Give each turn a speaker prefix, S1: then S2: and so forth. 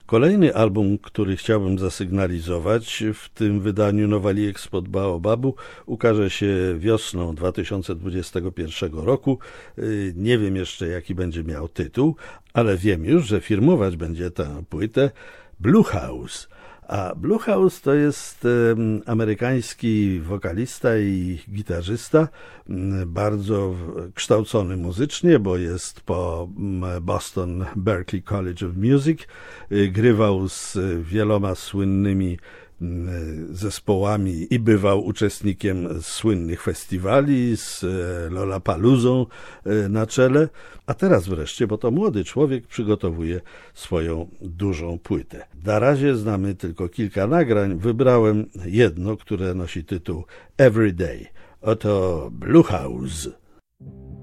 S1: Kolejny album, który chciałbym zasygnalizować w tym wydaniu Nowalijek spod Baobabu, ukaże się wiosną 2021 roku. Nie wiem jeszcze, jaki będzie miał tytuł, ale wiem już, że firmować będzie tę płytę Bluehouse. A Bluehouse to jest amerykański wokalista i gitarzysta, bardzo kształcony muzycznie, bo jest po Boston Berklee College of Music, grywał z wieloma słynnymi zespołami i bywał uczestnikiem słynnych festiwali z Lollapaloozą na czele, a teraz wreszcie, bo to młody człowiek, przygotowuje swoją dużą płytę. Na razie znamy tylko kilka nagrań, wybrałem jedno, które nosi tytuł Every Day. Oto Bluehouse.